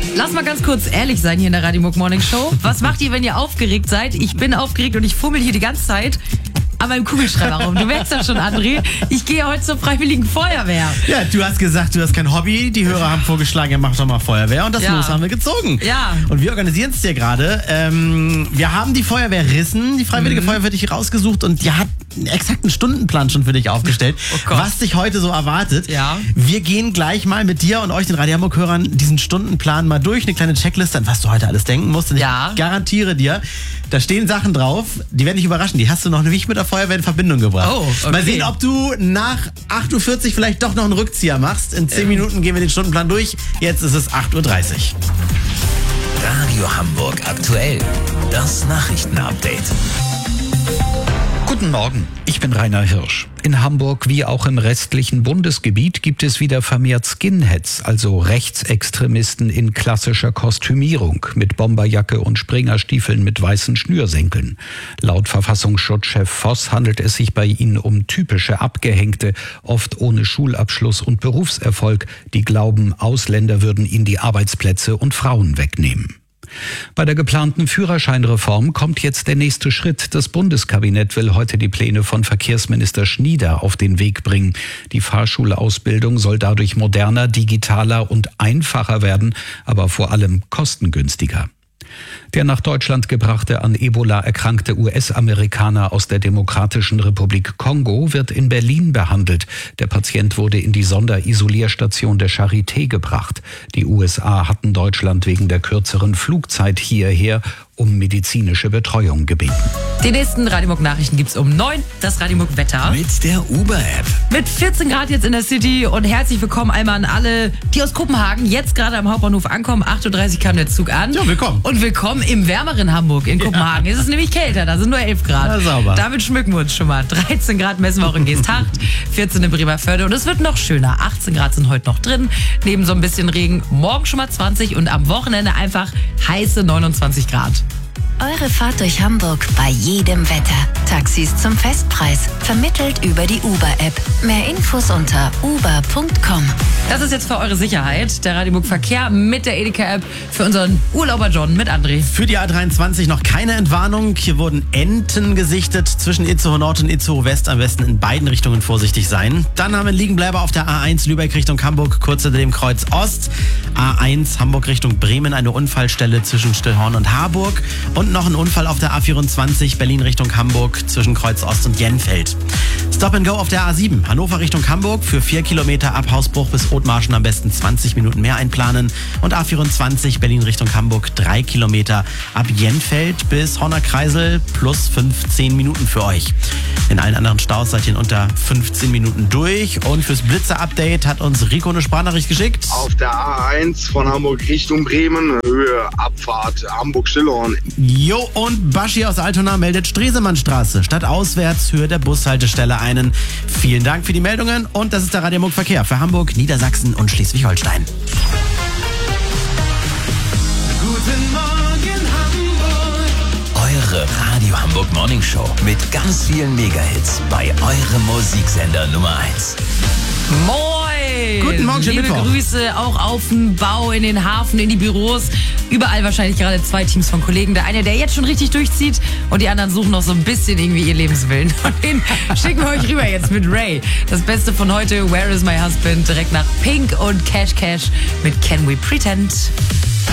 Lass mal ganz kurz ehrlich sein hier in der Radio Muck Morning Show. Was macht ihr, wenn ihr aufgeregt seid? Ich bin aufgeregt und ich fummel hier die ganze Zeit an meinem Kugelschreiber rum. Du merkst das schon, André. Ich gehe heute zur Freiwilligen Feuerwehr. Ja, du hast gesagt, du hast kein Hobby. Die Hörer haben vorgeschlagen, ja, mach doch mal Feuerwehr. Und das Los haben wir gezogen. Ja. Und wir organisieren es dir gerade. Wir haben die Feuerwehr Rissen, die Freiwillige Feuerwehr für dich rausgesucht und die hat einen exakten Stundenplan schon für dich aufgestellt, was dich heute so erwartet. Ja. Wir gehen gleich mal mit dir und euch, den Radio Hamburg-Hörern, diesen Stundenplan mal durch. Eine kleine Checkliste, an was du heute alles denken musst. Und ich garantiere dir, da stehen Sachen drauf, die werden dich überraschen. Die hast du noch nicht mit der Feuerwehr in Verbindung gebracht. Oh, okay. Mal sehen, ob du nach 8.40 Uhr vielleicht doch noch einen Rückzieher machst. In 10 Minuten gehen wir den Stundenplan durch. Jetzt ist es 8.30 Uhr. Radio Hamburg aktuell. Das Nachrichtenupdate. Guten Morgen, ich bin Rainer Hirsch. In Hamburg wie auch im restlichen Bundesgebiet gibt es wieder vermehrt Skinheads, also Rechtsextremisten in klassischer Kostümierung mit Bomberjacke und Springerstiefeln mit weißen Schnürsenkeln. Laut Verfassungsschutzchef Voss handelt es sich bei ihnen um typische Abgehängte, oft ohne Schulabschluss und Berufserfolg, die glauben, Ausländer würden ihnen die Arbeitsplätze und Frauen wegnehmen. Bei der geplanten Führerscheinreform kommt jetzt der nächste Schritt. Das Bundeskabinett will heute die Pläne von Verkehrsminister Schnieder auf den Weg bringen. Die Fahrschulausbildung soll dadurch moderner, digitaler und einfacher werden, aber vor allem kostengünstiger. Der nach Deutschland gebrachte an Ebola erkrankte US-Amerikaner aus der Demokratischen Republik Kongo wird in Berlin behandelt. Der Patient wurde in die Sonderisolierstation der Charité gebracht. Die USA hatten Deutschland wegen der kürzeren Flugzeit hierher um medizinische Betreuung gebeten. Die nächsten Radio Muck Nachrichten gibt's um 9. Das Radio Muck Wetter. Mit der Uber-App. Mit 14 Grad jetzt in der City und herzlich willkommen einmal an alle, die aus Kopenhagen jetzt gerade am Hauptbahnhof ankommen. 8.30 Uhr kam der Zug an. Ja, willkommen. Und willkommen im wärmeren Hamburg in Kopenhagen. Es ist nämlich kälter, da sind nur 11 Grad. Ja, sauber. Damit schmücken wir uns schon mal. 13 Grad messen wir auch in Geesthacht, 14 in Bremervörde und es wird noch schöner. 18 Grad sind heute noch drin, neben so ein bisschen Regen. Morgen schon mal 20 und am Wochenende einfach heiße 29 Grad. Eure Fahrt durch Hamburg bei jedem Wetter. Taxis zum Festpreis. Vermittelt über die Uber-App. Mehr Infos unter uber.com. Das ist jetzt für eure Sicherheit. Der Radio Muck Verkehr mit der Edeka-App für unseren Urlauber John mit André. Für die A23 noch keine Entwarnung. Hier wurden Enten gesichtet zwischen Itzehoe Nord und Itzehoe West. Am besten in beiden Richtungen vorsichtig sein. Dann haben wir einen Liegenbleiber auf der A1 Lübeck Richtung Hamburg, kurz hinter dem Kreuz Ost. A1 Hamburg Richtung Bremen, eine Unfallstelle zwischen Stillhorn und Harburg. Und noch ein Unfall auf der A24 Berlin Richtung Hamburg zwischen Kreuz Ost und Jenfeld. Stop and Go auf der A7 Hannover Richtung Hamburg für 4 Kilometer ab Hausbruch bis Othmarschen am besten 20 Minuten mehr einplanen. Und A24 Berlin Richtung Hamburg 3 Kilometer ab Jenfeld bis Horner Kreisel plus 15 Minuten für euch. In allen anderen Staus seid ihr in unter 15 Minuten durch. Und fürs Blitzer-Update hat uns Rico eine Sprachnachricht geschickt. Auf der A1 von Hamburg Richtung Bremen, Höhe Abfahrt Hamburg-Stillhorn. Jo, und Baschi aus Altona meldet Stresemannstraße statt auswärts, Höhe der Bushaltestelle einen. Vielen Dank für die Meldungen und das ist der Radio Muck Verkehr für Hamburg, Niedersachsen und Schleswig-Holstein. Guten Morgen Hamburg. Eure Radio Hamburg Morning Show mit ganz vielen Mega-Hits bei eurem Musiksender Nummer 1. Moin! Guten Morgen, schönen Liebe Mittwoch. Grüße auch auf den Bau, in den Hafen, in die Büros. Überall wahrscheinlich gerade 2 Teams von Kollegen. Der eine, der jetzt schon richtig durchzieht und die anderen suchen noch so ein bisschen irgendwie ihr Lebenswillen. Und den schicken wir euch rüber jetzt mit Ray. Das Beste von heute, Where is my husband? Direkt nach Pink und Cash Cash mit Can We Pretend?